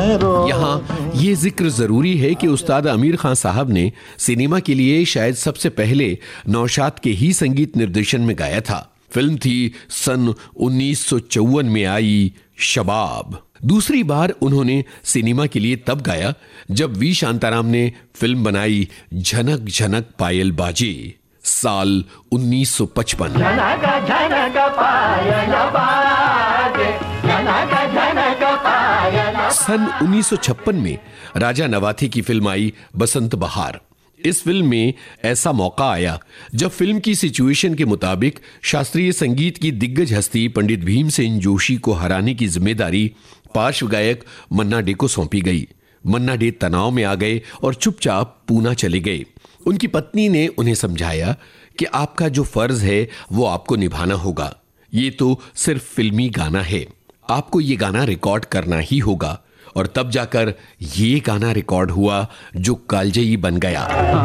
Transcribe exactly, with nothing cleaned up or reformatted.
यहाँ ये जिक्र जरूरी है कि उस्ताद आमिर खान साहब ने सिनेमा के लिए शायद सबसे पहले नौशाद के ही संगीत निर्देशन में गाया था। फिल्म थी सन उन्नीस सौ चौवन में आई शबाब। दूसरी बार उन्होंने सिनेमा के लिए तब गाया जब वी शांताराम ने फिल्म बनाई झनक झनक पायल बाजे, साल उन्नीस सौ पचपन। सन उन्नीस सौ छप्पन में राजा नवाथे की फिल्म आई बसंत बहार। इस फिल्म में ऐसा मौका आया जब फिल्म की सिचुएशन के मुताबिक शास्त्रीय संगीत की दिग्गज हस्ती पंडित भीमसेन जोशी को हराने की जिम्मेदारी पार्श्व गायक मन्ना डे को सौंपी गई। मन्ना डे तनाव में आ गए और चुपचाप पूना चले गए। उनकी पत्नी ने उन्हें समझाया कि आपका जो फर्ज है वो आपको निभाना होगा। ये तो सिर्फ फिल्मी गाना है, आपको ये गाना रिकॉर्ड करना ही होगा। और तब जाकर ये गाना रिकॉर्ड हुआ जो कालजयी बन गया।